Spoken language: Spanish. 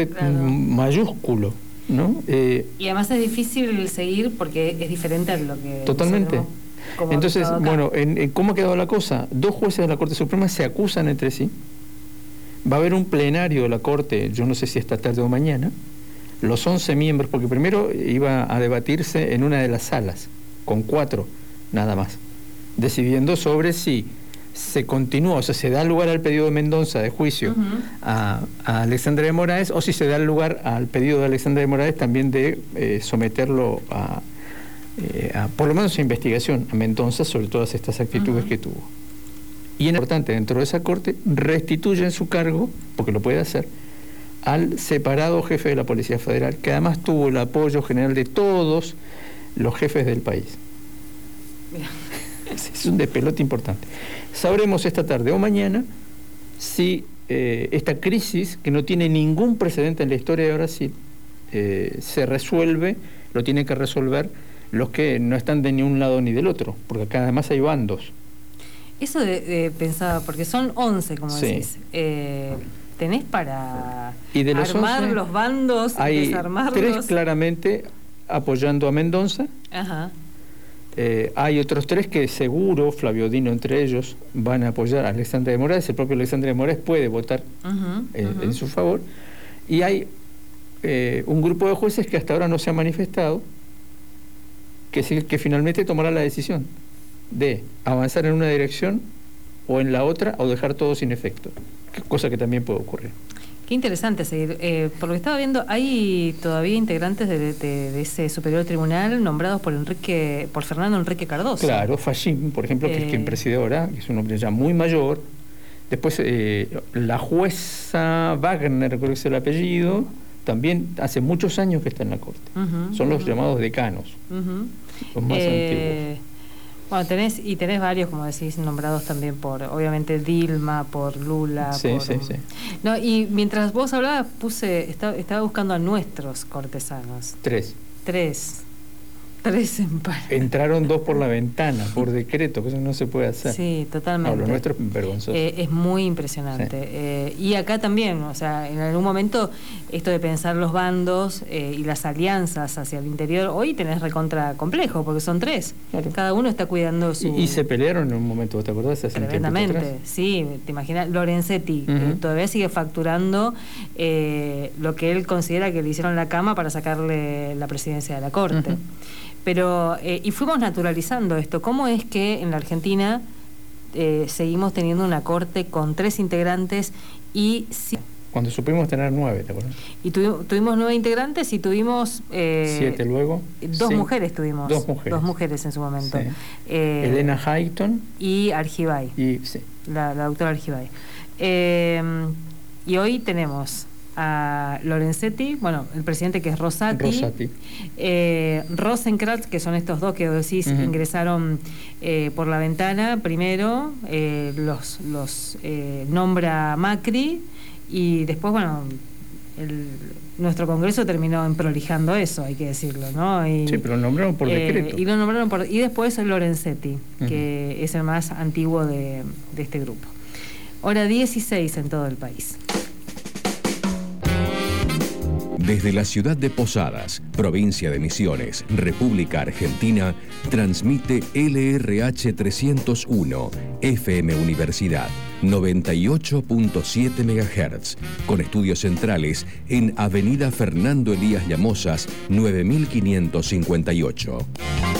corte mayúsculo, ¿no? Y además es difícil seguir porque es diferente a lo que... Totalmente. Entonces, bueno, ¿cómo ha quedado la cosa? 2 jueces de la Corte Suprema se acusan entre sí. Va a haber un plenario de la Corte, yo no sé si esta tarde o mañana, los 11 miembros, porque primero iba a debatirse en una de las salas, con 4 nada más, decidiendo sobre si se continúa, o sea, se da lugar al pedido de Mendoza de juicio a Alexandre de Moraes, o si se da lugar al pedido de Alexandre de Moraes también de someterlo a por lo menos a investigación a Mendoza sobre todas estas actitudes que tuvo. Y es importante, dentro de esa corte, restituyen su cargo, porque lo puede hacer, al separado jefe de la Policía Federal, que además tuvo el apoyo general de todos los jefes del país. Es un despelote importante. Sabremos esta tarde o mañana si esta crisis, que no tiene ningún precedente en la historia de Brasil, se resuelve, lo tienen que resolver los que no están de ni un lado ni del otro, porque acá además hay bandos. Eso pensaba, porque son 11, como decís. ¿Tenés para y de los armar 11, los bandos y desarmarlos? 3 claramente apoyando a Mendoza. Hay otros 3 que seguro, Flavio Dino entre ellos, van a apoyar a Alexandre de Moraes. El propio Alexandre de Moraes puede votar en su favor. Y hay un grupo de jueces que hasta ahora no se ha manifestado, que es el que finalmente tomará la decisión de avanzar en una dirección o en la otra, o dejar todo sin efecto, cosa que también puede ocurrir. Qué interesante seguir. Por lo que estaba viendo, hay todavía integrantes de ese superior tribunal nombrados por Fernando Enrique Cardoso. Claro, Fachín, por ejemplo, que es quien preside ahora, que es un hombre ya muy mayor. Después la jueza Wagner, creo que es el apellido, también hace muchos años que está en la Corte. Son los llamados decanos, los más antiguos. Bueno, tenés varios, como decís, nombrados también por, obviamente, Dilma, por Lula. Sí. No, y mientras vos hablabas, estaba buscando a nuestros cortesanos. 3 en paro. Entraron 2 por la ventana, por decreto, que eso no se puede hacer. Sí, totalmente. Lo nuestro es vergonzoso. Es muy impresionante. Y acá también, o sea, en algún momento, esto de pensar los bandos y las alianzas hacia el interior, hoy tenés recontra complejo, porque son 3. Claro. Cada uno está cuidando su... Y se pelearon en un momento, ¿te acordás? Tremendamente, sí. Te imaginas, Lorenzetti todavía sigue facturando lo que él considera que le hicieron la cama para sacarle la presidencia de la Corte. Pero, y fuimos naturalizando esto. ¿Cómo es que en la Argentina seguimos teniendo una Corte con 3 integrantes y... Cuando supimos tener 9, ¿te acuerdas? Y tuvimos 9 integrantes y tuvimos... 7 luego. 2 mujeres tuvimos. 2 mujeres. 2 mujeres en su momento. Sí. Elena Hayton. Y Argibay. La doctora Argibay. Y hoy tenemos a Lorenzetti, bueno, el presidente que es Rosati. Rosenkrantz, que son estos 2 que decís ingresaron por la ventana primero, los nombra Macri, y después, bueno, nuestro Congreso terminó emprolijando eso, hay que decirlo, ¿no? Sí, pero lo nombraron por decreto. Y después Lorenzetti, que es el más antiguo de este grupo. Hora 16 en todo el país. Desde la ciudad de Posadas, provincia de Misiones, República Argentina, transmite LRH 301, FM Universidad, 98.7 MHz, con estudios centrales en Avenida Fernando Elías Llamosas, 9558.